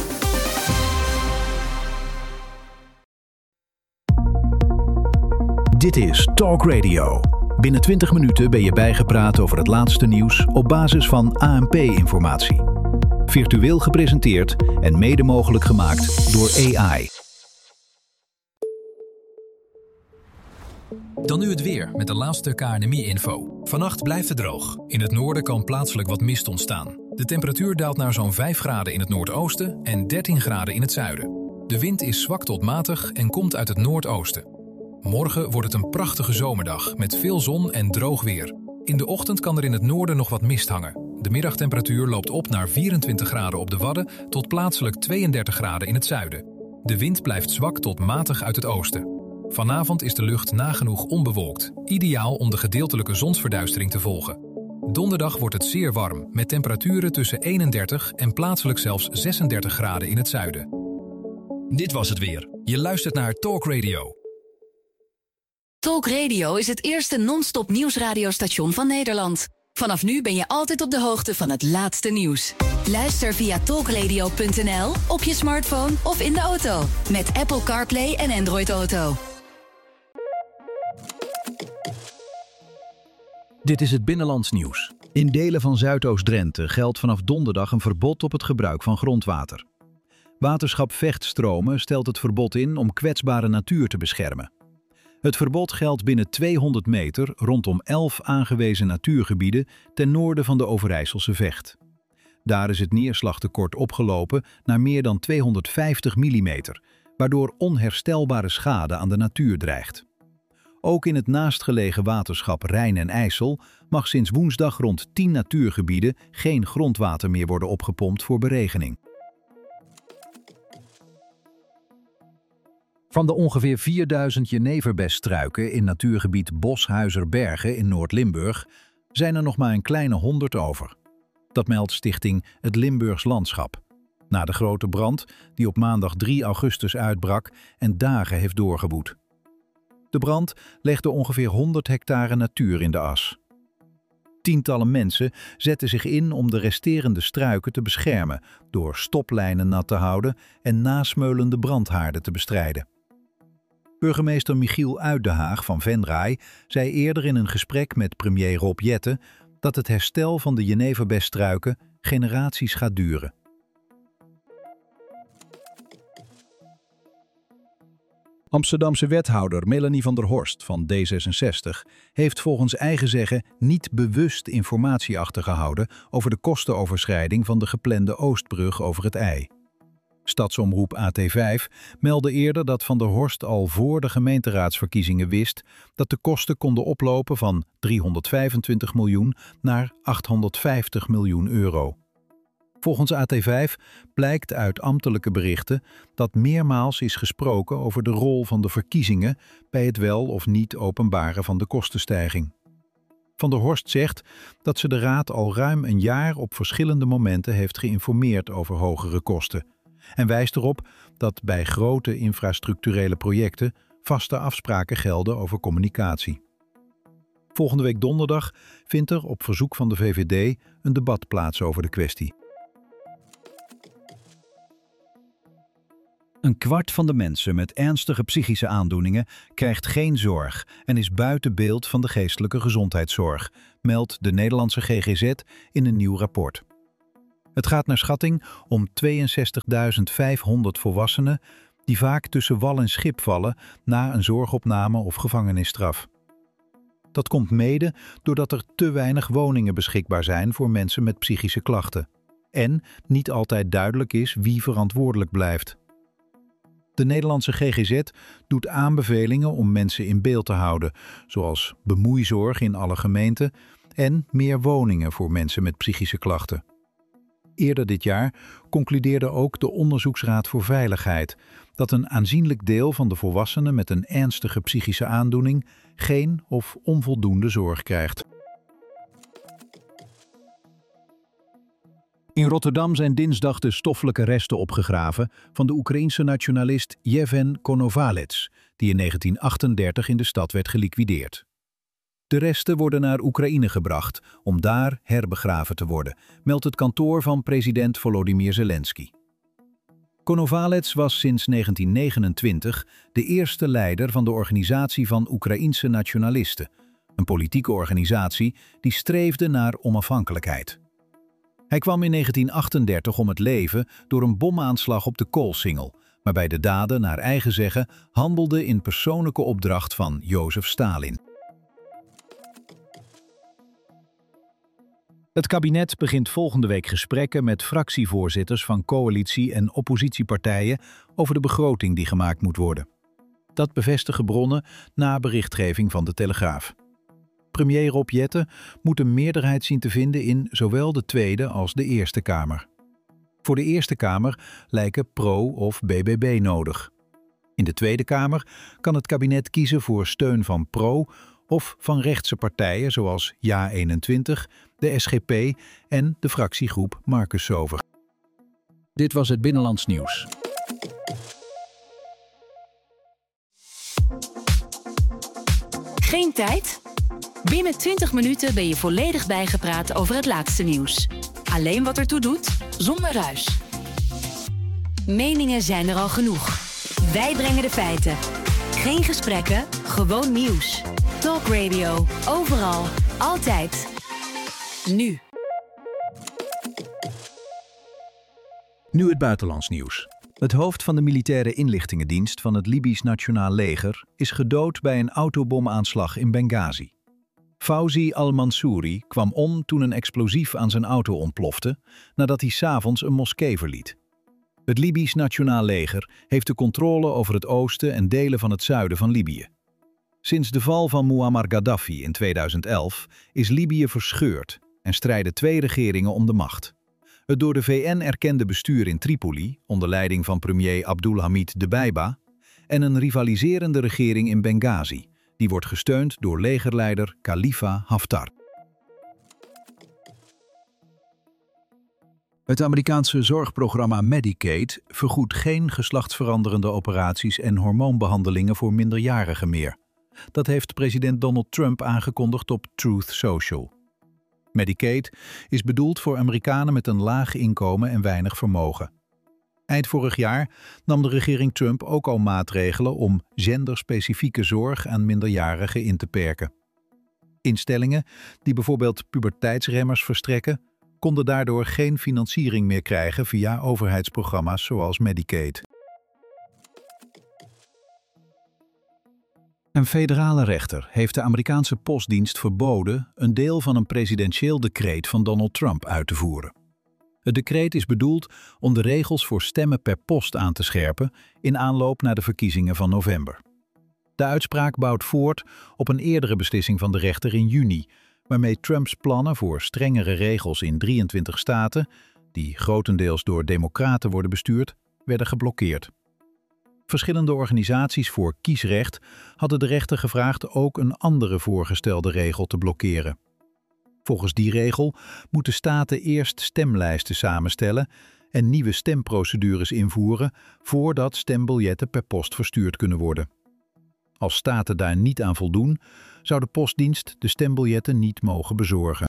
Dit is Talk Radio. Binnen 20 minuten ben je bijgepraat over het laatste nieuws op basis van ANP-informatie. Virtueel gepresenteerd en mede mogelijk gemaakt door AI. Dan nu het weer met de laatste KNMI-info. Vannacht blijft het droog. In het noorden kan plaatselijk wat mist ontstaan. De temperatuur daalt naar zo'n 5 graden in het noordoosten en 13 graden in het zuiden. De wind is zwak tot matig en komt uit het noordoosten. Morgen wordt het een prachtige zomerdag met veel zon en droog weer. In de ochtend kan er in het noorden nog wat mist hangen. De middagtemperatuur loopt op naar 24 graden op de Wadden tot plaatselijk 32 graden in het zuiden. De wind blijft zwak tot matig uit het oosten. Vanavond is de lucht nagenoeg onbewolkt, ideaal om de gedeeltelijke zonsverduistering te volgen. Donderdag wordt het zeer warm, met temperaturen tussen 31 en plaatselijk zelfs 36 graden in het zuiden. Dit was het weer. Je luistert naar Talk Radio. Talk Radio is het eerste non-stop nieuwsradiostation van Nederland. Vanaf nu ben je altijd op de hoogte van het laatste nieuws. Luister via talkradio.nl, op je smartphone of in de auto. Met Apple CarPlay en Android Auto. Dit is het Binnenlands nieuws. In delen van Zuidoost-Drenthe geldt vanaf donderdag een verbod op het gebruik van grondwater. Waterschap Vechtstromen stelt het verbod in om kwetsbare natuur te beschermen. Het verbod geldt binnen 200 meter rondom 11 aangewezen natuurgebieden ten noorden van de Overijsselse Vecht. Daar is het neerslagtekort opgelopen naar meer dan 250 mm, waardoor onherstelbare schade aan de natuur dreigt. Ook in het naastgelegen waterschap Rijn en IJssel mag sinds woensdag rond 10 natuurgebieden geen grondwater meer worden opgepompt voor beregening. Van de ongeveer 4000 jeneverbesstruiken in natuurgebied Boshuizerbergen in Noord-Limburg zijn er nog maar een kleine 100 over. Dat meldt stichting Het Limburgs Landschap. Na de grote brand die op maandag 3 augustus uitbrak en dagen heeft doorgewoed. De brand legde ongeveer 100 hectare natuur in de as. Tientallen mensen zetten zich in om de resterende struiken te beschermen door stoplijnen nat te houden en nasmeulende brandhaarden te bestrijden. Burgemeester Michiel Uytdehaag van Venray zei eerder in een gesprek met premier Rob Jetten dat het herstel van de jeneverbesstruiken generaties gaat duren. Amsterdamse wethouder Melanie van der Horst van D66 heeft volgens eigen zeggen niet bewust informatie achtergehouden over de kostenoverschrijding van de geplande Oostbrug over het IJ. Stadsomroep AT5 meldde eerder dat Van der Horst al voor de gemeenteraadsverkiezingen wist dat de kosten konden oplopen van 325 miljoen naar 850 miljoen euro. Volgens AT5 blijkt uit ambtelijke berichten dat meermaals is gesproken over de rol van de verkiezingen bij het wel of niet openbaren van de kostenstijging. Van der Horst zegt dat ze de raad al ruim een jaar op verschillende momenten heeft geïnformeerd over hogere kosten en wijst erop dat bij grote infrastructurele projecten vaste afspraken gelden over communicatie. Volgende week donderdag vindt er op verzoek van de VVD een debat plaats over de kwestie. Een kwart van de mensen met ernstige psychische aandoeningen krijgt geen zorg en is buiten beeld van de geestelijke gezondheidszorg, meldt de Nederlandse GGZ in een nieuw rapport. Het gaat naar schatting om 62.500 volwassenen die vaak tussen wal en schip vallen na een zorgopname of gevangenisstraf. Dat komt mede doordat er te weinig woningen beschikbaar zijn voor mensen met psychische klachten en niet altijd duidelijk is wie verantwoordelijk blijft. De Nederlandse GGZ doet aanbevelingen om mensen in beeld te houden, zoals bemoeizorg in alle gemeenten en meer woningen voor mensen met psychische klachten. Eerder dit jaar concludeerde ook de Onderzoeksraad voor Veiligheid dat een aanzienlijk deel van de volwassenen met een ernstige psychische aandoening geen of onvoldoende zorg krijgt. In Rotterdam zijn dinsdag de stoffelijke resten opgegraven van de Oekraïense nationalist Yevhen Konovalets, die in 1938 in de stad werd geliquideerd. De resten worden naar Oekraïne gebracht om daar herbegraven te worden, meldt het kantoor van president Volodymyr Zelensky. Konovalets was sinds 1929 de eerste leider van de Organisatie van Oekraïense Nationalisten, een politieke organisatie die streefde naar onafhankelijkheid. Hij kwam in 1938 om het leven door een bomaanslag op de Koolsingel, waarbij de daden naar eigen zeggen handelde in persoonlijke opdracht van Jozef Stalin. Het kabinet begint volgende week gesprekken met fractievoorzitters van coalitie- en oppositiepartijen over de begroting die gemaakt moet worden. Dat bevestigen bronnen na berichtgeving van de Telegraaf. Premier Rob Jetten moet een meerderheid zien te vinden in zowel de Tweede als de Eerste Kamer. Voor de Eerste Kamer lijken PRO of BBB nodig. In de Tweede Kamer kan het kabinet kiezen voor steun van PRO of van rechtse partijen zoals JA21, de SGP en de fractiegroep Marcus Sover. Dit was het Binnenlands Nieuws. Geen tijd? Binnen 20 minuten ben je volledig bijgepraat over het laatste nieuws. Alleen wat ertoe doet, zonder ruis. Meningen zijn er al genoeg. Wij brengen de feiten. Geen gesprekken, gewoon nieuws. Talk Radio, overal, altijd. Nu. Nu het buitenlands nieuws. Het hoofd van de militaire inlichtingendienst van het Libisch Nationaal Leger is gedood bij een autobomaanslag in Benghazi. Fawzi al-Mansouri kwam om toen een explosief aan zijn auto ontplofte nadat hij 's avonds een moskee verliet. Het Libisch Nationaal Leger heeft de controle over het oosten en delen van het zuiden van Libië. Sinds de val van Muammar Gaddafi in 2011 is Libië verscheurd en strijden twee regeringen om de macht. Het door de VN erkende bestuur in Tripoli, onder leiding van premier Abdulhamid Dbeibeh, en een rivaliserende regering in Benghazi, die wordt gesteund door legerleider Khalifa Haftar. Het Amerikaanse zorgprogramma Medicaid vergoedt geen geslachtsveranderende operaties en hormoonbehandelingen voor minderjarigen meer. Dat heeft president Donald Trump aangekondigd op Truth Social. Medicaid is bedoeld voor Amerikanen met een laag inkomen en weinig vermogen. Eind vorig jaar nam de regering Trump ook al maatregelen om genderspecifieke zorg aan minderjarigen in te perken. Instellingen die bijvoorbeeld puberteitsremmers verstrekken, konden daardoor geen financiering meer krijgen via overheidsprogramma's zoals Medicaid. Een federale rechter heeft de Amerikaanse postdienst verboden een deel van een presidentieel decreet van Donald Trump uit te voeren. Het decreet is bedoeld om de regels voor stemmen per post aan te scherpen in aanloop naar de verkiezingen van november. De uitspraak bouwt voort op een eerdere beslissing van de rechter in juni, waarmee Trumps plannen voor strengere regels in 23 staten, die grotendeels door democraten worden bestuurd, werden geblokkeerd. Verschillende organisaties voor kiesrecht hadden de rechter gevraagd ook een andere voorgestelde regel te blokkeren. Volgens die regel moeten staten eerst stemlijsten samenstellen en nieuwe stemprocedures invoeren voordat stembiljetten per post verstuurd kunnen worden. Als staten daar niet aan voldoen, zou de postdienst de stembiljetten niet mogen bezorgen.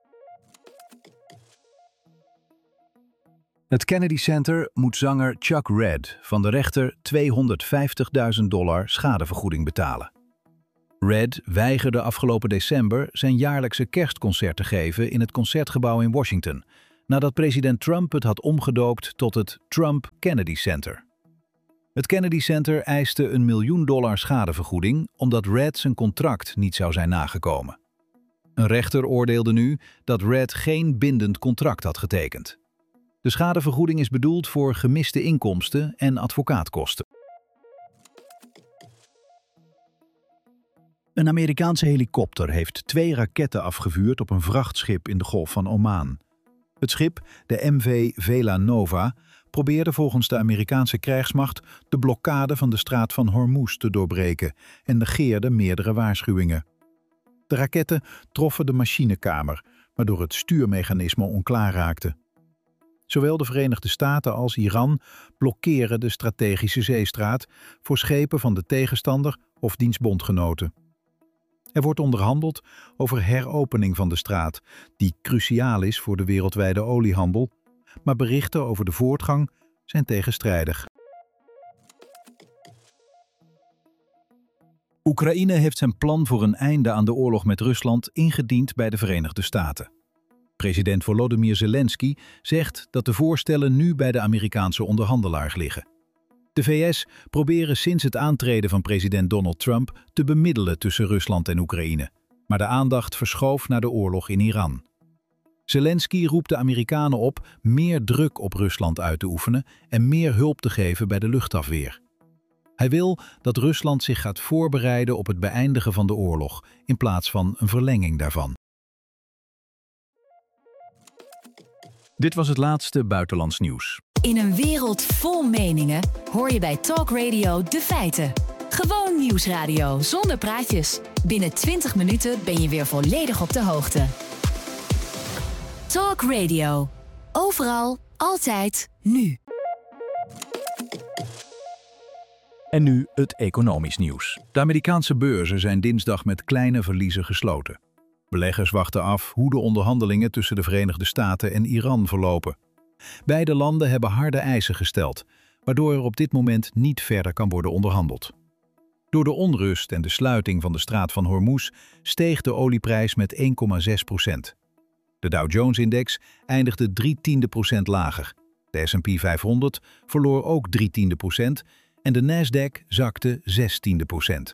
Het Kennedy Center moet zanger Chuck Red van de rechter $250.000 schadevergoeding betalen. Red weigerde afgelopen december zijn jaarlijkse kerstconcert te geven in het Concertgebouw in Washington, nadat president Trump het had omgedoopt tot het Trump Kennedy Center. Het Kennedy Center eiste $1 miljoen schadevergoeding omdat Red zijn contract niet zou zijn nagekomen. Een rechter oordeelde nu dat Red geen bindend contract had getekend. De schadevergoeding is bedoeld voor gemiste inkomsten en advocaatkosten. Een Amerikaanse helikopter heeft 2 raketten afgevuurd op een vrachtschip in de Golf van Oman. Het schip, de MV Vela Nova, probeerde volgens de Amerikaanse krijgsmacht de blokkade van de straat van Hormuz te doorbreken en negeerde meerdere waarschuwingen. De raketten troffen de machinekamer, waardoor het stuurmechanisme onklaar raakte. Zowel de Verenigde Staten als Iran blokkeren de strategische zeestraat voor schepen van de tegenstander of diens bondgenoten. Er wordt onderhandeld over heropening van de straat, die cruciaal is voor de wereldwijde oliehandel, maar berichten over de voortgang zijn tegenstrijdig. Oekraïne heeft zijn plan voor een einde aan de oorlog met Rusland ingediend bij de Verenigde Staten. President Volodymyr Zelensky zegt dat de voorstellen nu bij de Amerikaanse onderhandelaar liggen. De VS proberen sinds het aantreden van president Donald Trump te bemiddelen tussen Rusland en Oekraïne, maar de aandacht verschoof naar de oorlog in Iran. Zelensky roept de Amerikanen op meer druk op Rusland uit te oefenen en meer hulp te geven bij de luchtafweer. Hij wil dat Rusland zich gaat voorbereiden op het beëindigen van de oorlog in plaats van een verlenging daarvan. Dit was het laatste buitenlands nieuws. In een wereld vol meningen hoor je bij Talk Radio de feiten. Gewoon nieuwsradio zonder praatjes. Binnen 20 minuten ben je weer volledig op de hoogte. Talk Radio. Overal, altijd, nu. En nu het economisch nieuws. De Amerikaanse beurzen zijn dinsdag met kleine verliezen gesloten. Beleggers wachten af hoe de onderhandelingen tussen de Verenigde Staten en Iran verlopen. Beide landen hebben harde eisen gesteld, waardoor er op dit moment niet verder kan worden onderhandeld. Door de onrust en de sluiting van de straat van Hormuz steeg de olieprijs met 1,6%. De Dow Jones-index eindigde 0,3% lager. De S&P 500 verloor ook 0,3% en de Nasdaq zakte 0,6%.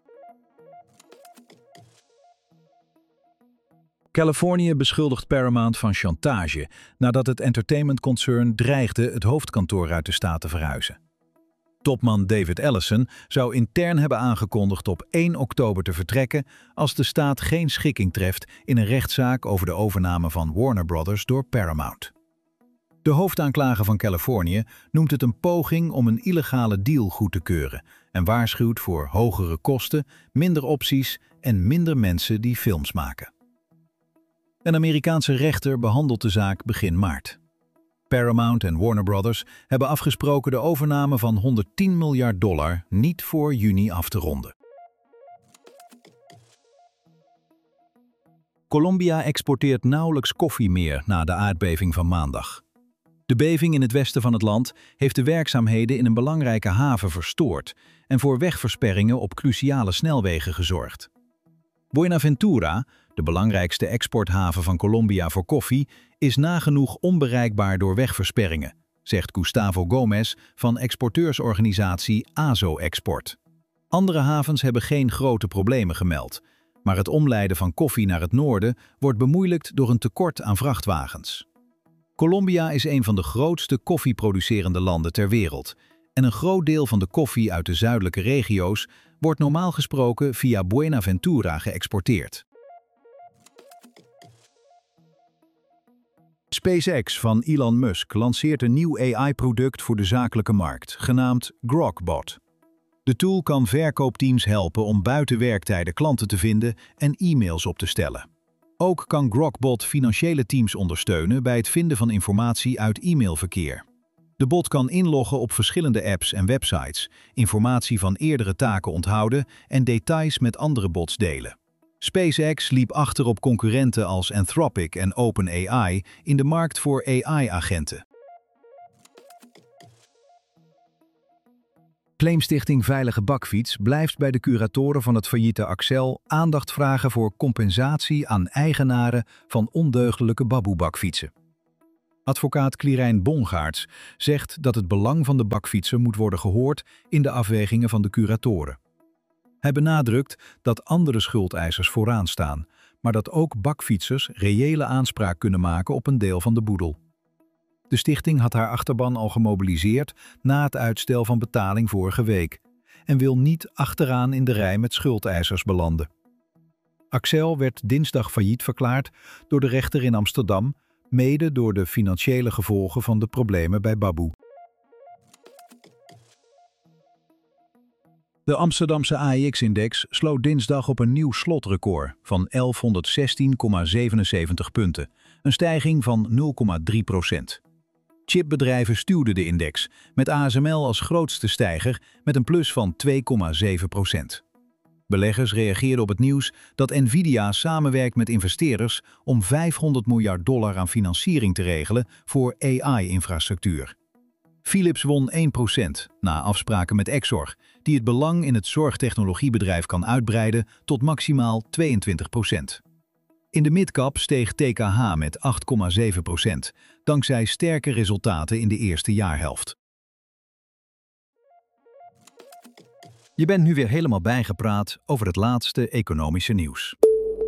Californië beschuldigt Paramount van chantage nadat het entertainmentconcern dreigde het hoofdkantoor uit de staat te verhuizen. Topman David Ellison zou intern hebben aangekondigd op 1 oktober te vertrekken als de staat geen schikking treft in een rechtszaak over de overname van Warner Brothers door Paramount. De hoofdaanklager van Californië noemt het een poging om een illegale deal goed te keuren en waarschuwt voor hogere kosten, minder opties en minder mensen die films maken. Een Amerikaanse rechter behandelt de zaak begin maart. Paramount en Warner Brothers hebben afgesproken de overname van $110 miljard niet voor juni af te ronden. Colombia exporteert nauwelijks koffie meer na de aardbeving van maandag. De beving in het westen van het land heeft de werkzaamheden in een belangrijke haven verstoord en voor wegversperringen op cruciale snelwegen gezorgd. Buenaventura, de belangrijkste exporthaven van Colombia voor koffie, is nagenoeg onbereikbaar door wegversperringen, zegt Gustavo Gomez van exporteursorganisatie ASO Export. Andere havens hebben geen grote problemen gemeld, maar het omleiden van koffie naar het noorden wordt bemoeilijkt door een tekort aan vrachtwagens. Colombia is een van de grootste koffieproducerende landen ter wereld en een groot deel van de koffie uit de zuidelijke regio's wordt normaal gesproken via Buenaventura geëxporteerd. SpaceX van Elon Musk lanceert een nieuw AI-product voor de zakelijke markt, genaamd Grokbot. De tool kan verkoopteams helpen om buiten werktijden klanten te vinden en e-mails op te stellen. Ook kan Grokbot financiële teams ondersteunen bij het vinden van informatie uit e-mailverkeer. De bot kan inloggen op verschillende apps en websites, informatie van eerdere taken onthouden en details met andere bots delen. SpaceX liep achter op concurrenten als Anthropic en OpenAI in de markt voor AI-agenten. Claimstichting Veilige Bakfiets blijft bij de curatoren van het failliete Accel aandacht vragen voor compensatie aan eigenaren van ondeugdelijke baboe-bakfietsen. Advocaat Quirijn Bongaerts zegt dat het belang van de bakfietser moet worden gehoord in de afwegingen van de curatoren. Hij benadrukt dat andere schuldeisers vooraan staan, maar dat ook bakfietsers reële aanspraak kunnen maken op een deel van de boedel. De stichting had haar achterban al gemobiliseerd na het uitstel van betaling vorige week en wil niet achteraan in de rij met schuldeisers belanden. Accel werd dinsdag failliet verklaard door de rechter in Amsterdam, mede door de financiële gevolgen van de problemen bij Baboe. De Amsterdamse AEX-index sloot dinsdag op een nieuw slotrecord van 1116,77 punten, een stijging van 0,3%. Chipbedrijven stuwden de index, met ASML als grootste stijger met een plus van 2,7%. Beleggers reageerden op het nieuws dat Nvidia samenwerkt met investeerders om $500 miljard aan financiering te regelen voor AI-infrastructuur. Philips won 1% na afspraken met Exor, die het belang in het zorgtechnologiebedrijf kan uitbreiden tot maximaal 22%. In de midcap steeg TKH met 8,7%, dankzij sterke resultaten in de eerste jaarhelft. Je bent nu weer helemaal bijgepraat over het laatste economische nieuws.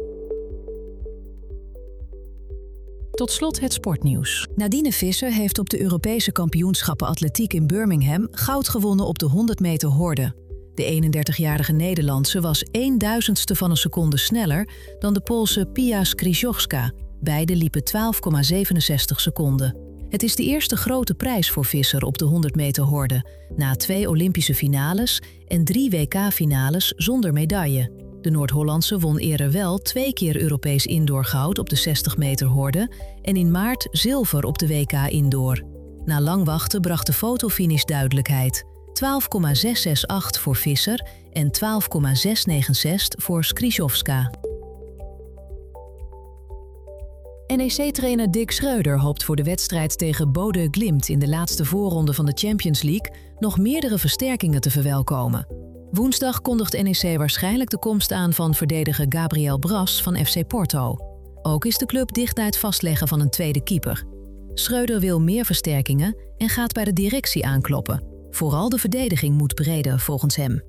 Tot slot het sportnieuws. Nadine Visser heeft op de Europese kampioenschappen atletiek in Birmingham goud gewonnen op de 100 meter horde. De 31-jarige Nederlandse was 1/1000ste van een seconde sneller dan de Poolse Pia Skrzyjowska. Beide liepen 12,67 seconden. Het is de eerste grote prijs voor Visser op de 100 meter horde, na 2 Olympische finales en 3 WK-finales zonder medaille. De Noord-Hollandse won eerder wel 2 keer Europees indoor goud op de 60 meter horde en in maart zilver op de WK indoor. Na lang wachten bracht de fotofinish duidelijkheid. 12,668 voor Visser en 12,696 voor Skrzyjowska. NEC-trainer Dick Schreuder hoopt voor de wedstrijd tegen Bode Glimt in de laatste voorronde van de Champions League nog meerdere versterkingen te verwelkomen. Woensdag kondigt NEC waarschijnlijk de komst aan van verdediger Gabriel Bras van FC Porto. Ook is de club dicht bij het vastleggen van een tweede keeper. Schreuder wil meer versterkingen en gaat bij de directie aankloppen. Vooral de verdediging moet breder volgens hem.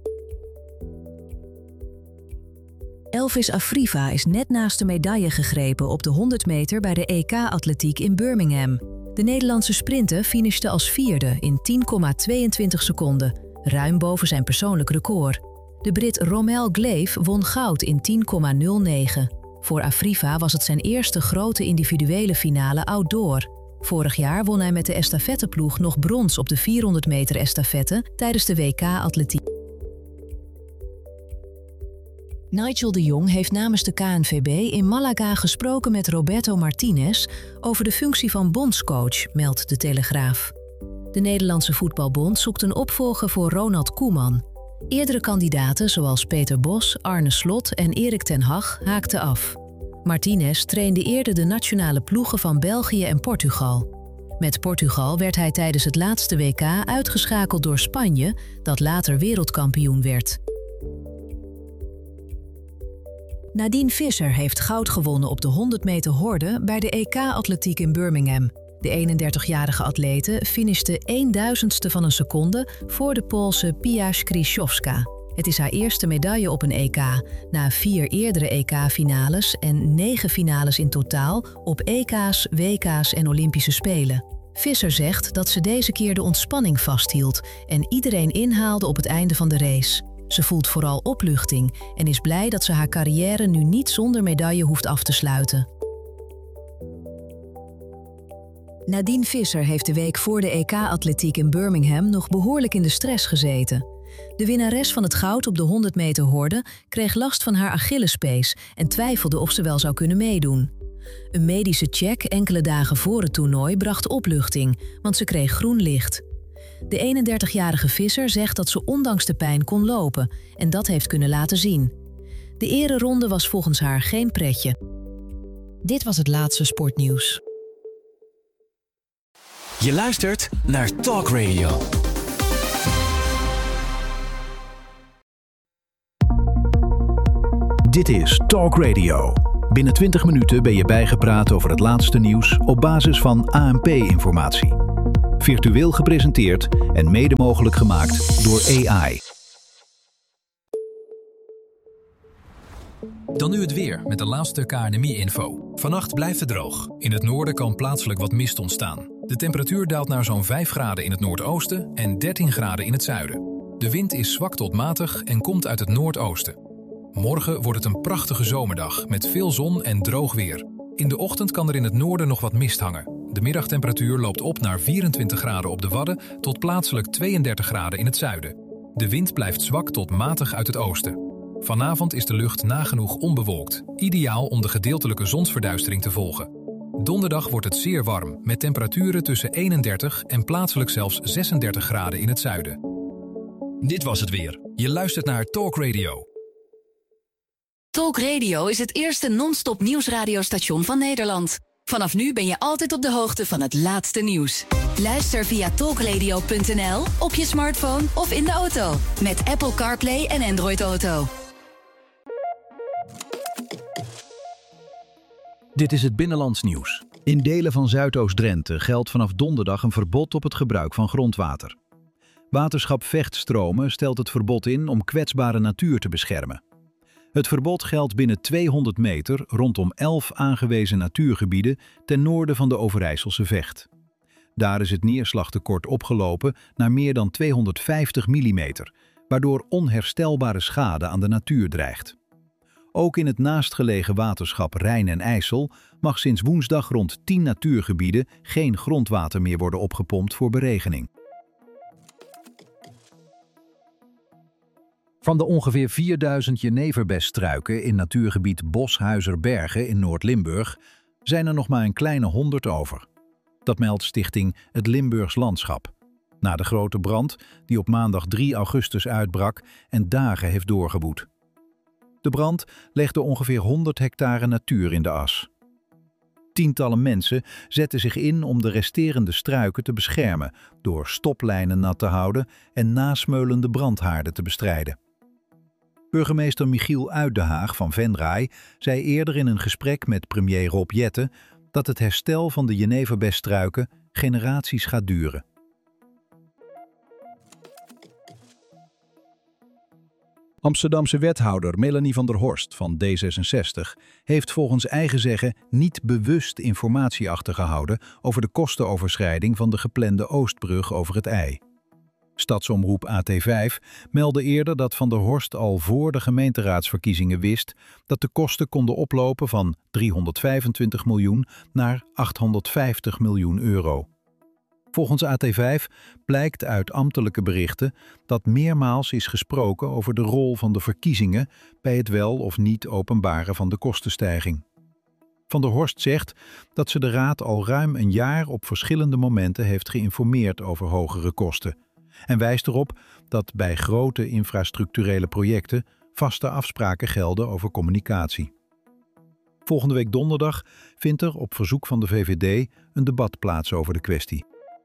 Elvis Afriva is net naast de medaille gegrepen op de 100 meter bij de EK-atletiek in Birmingham. De Nederlandse sprinter finishte als 4e in 10,22 seconden, ruim boven zijn persoonlijk record. De Brit Romel Glaive won goud in 10,09. Voor Afriva was het zijn eerste grote individuele finale outdoor. Vorig jaar won hij met de estafetteploeg nog brons op de 400 meter estafette tijdens de WK-atletiek. Nigel de Jong heeft namens de KNVB in Malaga gesproken met Roberto Martinez over de functie van bondscoach, meldt de Telegraaf. De Nederlandse Voetbalbond zoekt een opvolger voor Ronald Koeman. Eerdere kandidaten zoals Peter Bos, Arne Slot en Erik ten Hag haakten af. Martinez trainde eerder de nationale ploegen van België en Portugal. Met Portugal werd hij tijdens het laatste WK uitgeschakeld door Spanje, dat later wereldkampioen werd. Nadine Visser heeft goud gewonnen op de 100 meter horde bij de EK-atletiek in Birmingham. De 31-jarige atlete finishte 1/1000ste van een seconde voor de Poolse Pia Skrzyjowska. Het is haar eerste medaille op een EK, na 4 eerdere EK-finales en 9 finales in totaal op EK's, WK's en Olympische Spelen. Visser zegt dat ze deze keer de ontspanning vasthield en iedereen inhaalde op het einde van de race. Ze voelt vooral opluchting en is blij dat ze haar carrière nu niet zonder medaille hoeft af te sluiten. Nadine Visser heeft de week voor de EK-atletiek in Birmingham nog behoorlijk in de stress gezeten. De winnares van het goud op de 100 meter horde kreeg last van haar Achillespees en twijfelde of ze wel zou kunnen meedoen. Een medische check enkele dagen voor het toernooi bracht opluchting, want ze kreeg groen licht. De 31-jarige visser zegt dat ze ondanks de pijn kon lopen en dat heeft kunnen laten zien. De ereronde was volgens haar geen pretje. Dit was het laatste sportnieuws. Je luistert naar Talk Radio. Dit is Talk Radio. Binnen 20 minuten ben je bijgepraat over het laatste nieuws op basis van ANP-informatie. Virtueel gepresenteerd en mede mogelijk gemaakt door AI. Dan nu het weer met de laatste KNMI-info. Vannacht blijft het droog. In het noorden kan plaatselijk wat mist ontstaan. De temperatuur daalt naar zo'n 5 graden in het noordoosten en 13 graden in het zuiden. De wind is zwak tot matig en komt uit het noordoosten. Morgen wordt het een prachtige zomerdag met veel zon en droog weer. In de ochtend kan er in het noorden nog wat mist hangen. De middagtemperatuur loopt op naar 24 graden op de Wadden tot plaatselijk 32 graden in het zuiden. De wind blijft zwak tot matig uit het oosten. Vanavond is de lucht nagenoeg onbewolkt, ideaal om de gedeeltelijke zonsverduistering te volgen. Donderdag wordt het zeer warm, met temperaturen tussen 31 en plaatselijk zelfs 36 graden in het zuiden. Dit was het weer. Je luistert naar Talk Radio. Talk Radio is het eerste non-stop nieuwsradiostation van Nederland. Vanaf nu ben je altijd op de hoogte van het laatste nieuws. Luister via talkradio.nl, op je smartphone of in de auto. Met Apple CarPlay en Android Auto. Dit is het Binnenlands nieuws. In delen van Zuidoost-Drenthe geldt vanaf donderdag een verbod op het gebruik van grondwater. Waterschap Vechtstromen stelt het verbod in om kwetsbare natuur te beschermen. Het verbod geldt binnen 200 meter rondom 11 aangewezen natuurgebieden ten noorden van de Overijsselse Vecht. Daar is het neerslagtekort opgelopen naar meer dan 250 mm, waardoor onherstelbare schade aan de natuur dreigt. Ook in het naastgelegen waterschap Rijn en IJssel mag sinds woensdag rond 10 natuurgebieden geen grondwater meer worden opgepompt voor beregening. Van de ongeveer 4000 jeneverbesstruiken in natuurgebied Boshuizerbergen in Noord-Limburg zijn er nog maar een kleine 100 over. Dat meldt stichting Het Limburgs Landschap. Na de grote brand die op maandag 3 augustus uitbrak en dagen heeft doorgewoed. De brand legde ongeveer 100 hectare natuur in de as. Tientallen mensen zetten zich in om de resterende struiken te beschermen door stoplijnen nat te houden en nasmeulende brandhaarden te bestrijden. Burgemeester Michiel Uytdehaag van Venray zei eerder in een gesprek met premier Rob Jetten dat het herstel van de jeneverbesstruiken generaties gaat duren. Amsterdamse wethouder Melanie van der Horst van D66 heeft volgens eigen zeggen niet bewust informatie achtergehouden over de kostenoverschrijding van de geplande Oostbrug over het IJ. Stadsomroep AT5 meldde eerder dat Van der Horst al voor de gemeenteraadsverkiezingen wist dat de kosten konden oplopen van 325 miljoen naar 850 miljoen euro. Volgens AT5 blijkt uit ambtelijke berichten dat meermaals is gesproken over de rol van de verkiezingen bij het wel of niet openbaren van de kostenstijging. Van der Horst zegt dat ze de Raad al ruim een jaar op verschillende momenten heeft geïnformeerd over hogere kosten en wijst erop dat bij grote infrastructurele projecten vaste afspraken gelden over communicatie. Volgende week donderdag vindt er op verzoek van de VVD een debat plaats over de kwestie.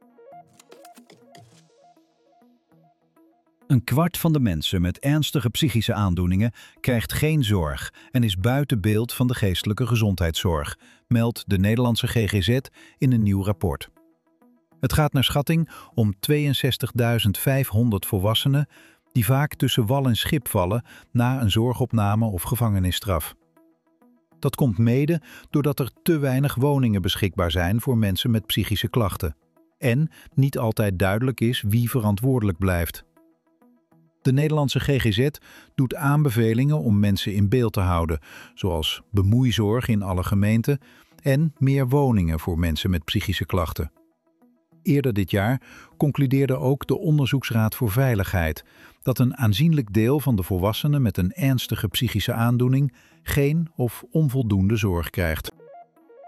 Een kwart van de mensen met ernstige psychische aandoeningen krijgt geen zorg en is buiten beeld van de geestelijke gezondheidszorg, meldt de Nederlandse GGZ in een nieuw rapport. Het gaat naar schatting om 62.500 volwassenen die vaak tussen wal en schip vallen na een zorgopname of gevangenisstraf. Dat komt mede doordat er te weinig woningen beschikbaar zijn voor mensen met psychische klachten en niet altijd duidelijk is wie verantwoordelijk blijft. De Nederlandse GGZ doet aanbevelingen om mensen in beeld te houden, zoals bemoeizorg in alle gemeenten en meer woningen voor mensen met psychische klachten. Eerder dit jaar concludeerde ook de Onderzoeksraad voor Veiligheid dat een aanzienlijk deel van de volwassenen met een ernstige psychische aandoening geen of onvoldoende zorg krijgt.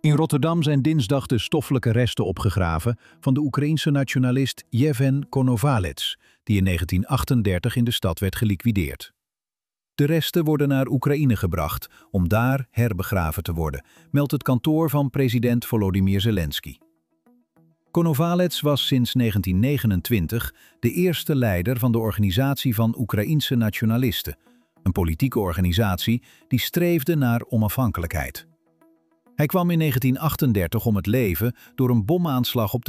In Rotterdam zijn dinsdag de stoffelijke resten opgegraven van de Oekraïense nationalist Yevhen Konovalets, die in 1938 in de stad werd geliquideerd. De resten worden naar Oekraïne gebracht om daar herbegraven te worden, meldt het kantoor van president Volodymyr Zelensky. Konovalets was sinds 1929 de eerste leider van de Organisatie van Oekraïense Nationalisten, een politieke organisatie die streefde naar onafhankelijkheid. Hij kwam in 1938 om het leven door een bomaanslag op